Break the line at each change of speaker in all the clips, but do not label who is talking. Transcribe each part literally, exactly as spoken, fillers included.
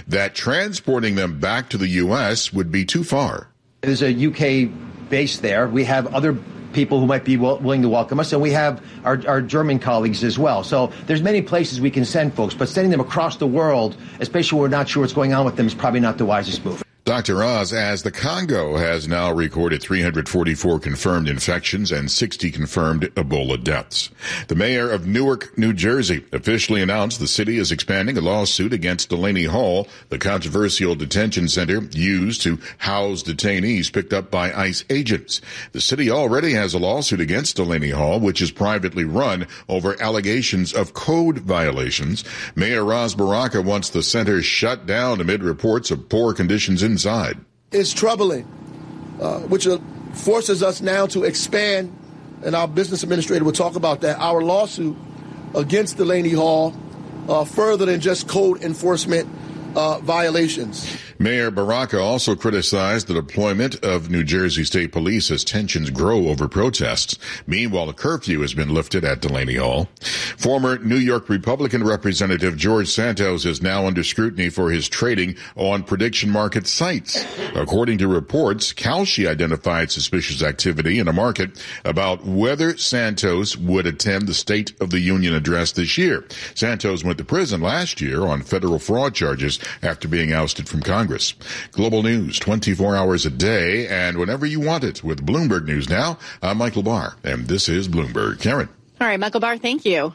that transporting them back to the U S would be too far.
There's a U K base there. We have other people who might be w- willing to welcome us, and we have our, our German colleagues as well. So there's many places we can send folks, but sending them across the world, especially when we're not sure what's going on with them, is probably not the wisest move.
Doctor Oz, as the Congo has now recorded three hundred forty-four confirmed infections and sixty confirmed Ebola deaths. The mayor of Newark, New Jersey, officially announced the city is expanding a lawsuit against Delaney Hall, the controversial detention center used to house detainees picked up by ICE agents. The city already has a lawsuit against Delaney Hall, which is privately run, over allegations of code violations. Mayor Ras Baraka wants the center shut down amid reports of poor conditions in inside.
It's troubling, uh, which uh, forces us now to expand, and our business administrator will talk about that, our lawsuit against Delaney Hall uh, further than just code enforcement uh, violations.
Mayor Baraka also criticized the deployment of New Jersey State Police as tensions grow over protests. Meanwhile, a curfew has been lifted at Delaney Hall. Former New York Republican Representative George Santos is now under scrutiny for his trading on prediction market sites. According to reports, Kalshi identified suspicious activity in a market about whether Santos would attend the State of the Union address this year. Santos went to prison last year on federal fraud charges after being ousted from Congress. Global news twenty-four hours a day and whenever you want it with Bloomberg News Now. I'm Michael Barr, and this is Bloomberg. Karen.
All right, Michael Barr, thank you.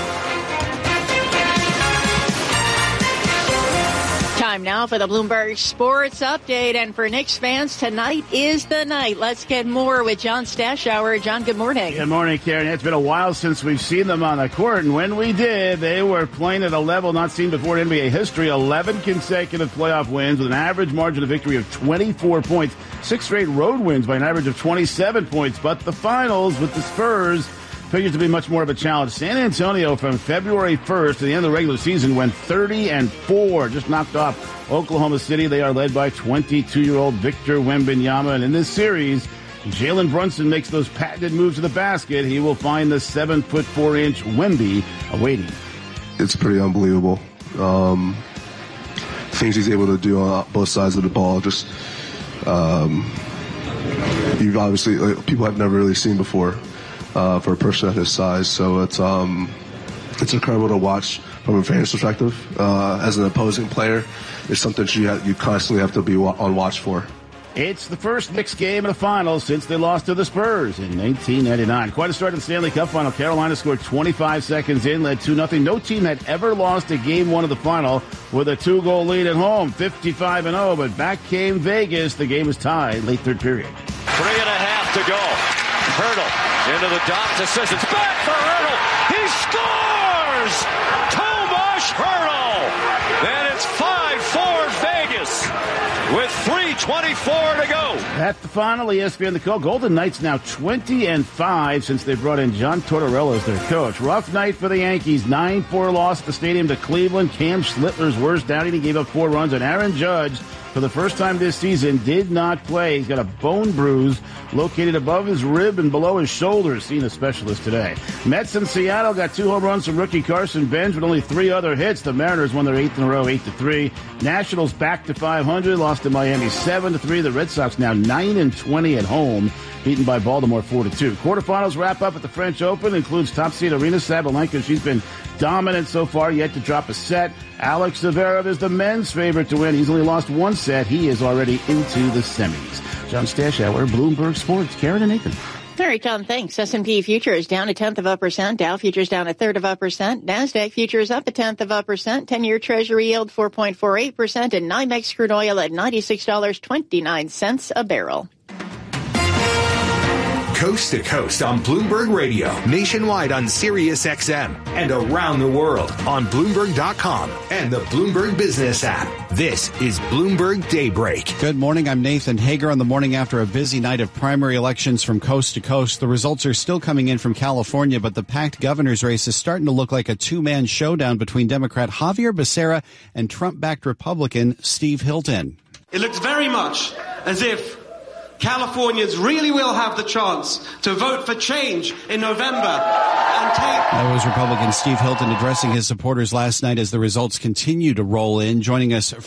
Time now for the Bloomberg Sports Update. And for Knicks fans, tonight is the night. Let's get more with John Stashower. John, good morning.
Good morning, Karen. It's been a while since we've seen them on the court, and when we did, they were playing at a level not seen before in N B A history. eleven consecutive playoff wins with an average margin of victory of twenty-four points. Six straight road wins by an average of twenty-seven points. But the finals with the Spurs figures to be much more of a challenge. San Antonio from February first to the end of the regular season went thirty and four, just knocked off Oklahoma City. They are led by twenty-two-year-old Victor Wembanyama. And in this series, Jalen Brunson makes those patented moves to the basket. He will find the seven foot four inch Wemby awaiting.
It's pretty unbelievable. Um, things he's able to do on both sides of the ball. Just, um, you've obviously, like, people have never really seen before. Uh, for a person at his size, so it's um, it's incredible to watch from a fan's perspective. Uh, as an opposing player, it's something you have, you constantly have to be wa- on watch for.
It's the first Knicks game in the finals since they lost to the Spurs in nineteen ninety-nine. Quite a start to the Stanley Cup final. Carolina scored twenty-five seconds in, led two nothing. No team had ever lost a game one of the final with a two-goal lead at home, fifty-five and oh. But back came Vegas. The game was tied late third period.
Three and a half to go. Hurdle into the dot decisions. Back for Hurdle. He scores! Tomas Hurdle! Then it's five four Vegas with three twenty-four to go.
At the final, E S P N The Call. Golden Knights now twenty and five since they brought in John Tortorella as their coach. Rough night for the Yankees. nine four loss at the stadium to Cleveland. Cam Schlittler's worst outing. He gave up four runs. And Aaron Judge, for the first time this season, did not play. He's got a bone bruise located above his rib and below his shoulder. Seen a specialist today. Mets in Seattle got two home runs from rookie Carson Benz with only three other hits. The Mariners won their eighth in a row, eight to three. Nationals back to five hundred, lost to Miami seven to three. The Red Sox now nine and twenty at home, beaten by Baltimore four to two. Quarterfinals wrap up at the French Open. Includes top seed Arina Sabalenka. She's been dominant so far, yet to drop a set. Alex Zverev is the men's favorite to win. He's only lost one set. He is already into the semis. John Stashower, Bloomberg Sports. Karen and Nathan.
All right, John, thanks. S and P futures down a tenth of a percent. Dow futures down a third of a percent. NASDAQ futures up a tenth of a percent. ten-year Treasury yield four point four eight percent. And NYMEX crude oil at ninety-six dollars and twenty-nine cents a barrel.
Coast to coast on Bloomberg Radio, nationwide on Sirius X M, and around the world on Bloomberg dot com and the Bloomberg Business app. This is Bloomberg Daybreak.
Good morning. I'm Nathan Hager on the morning after a busy night of primary elections from coast to coast. The results are still coming in from California, but the packed governor's race is starting to look like a two-man showdown between Democrat Javier Becerra and Trump-backed Republican Steve Hilton.
It looks very much as if Californians really will have the chance to vote for change in November and take...
That was Republican Steve Hilton addressing his supporters last night as the results continue to roll in. Joining us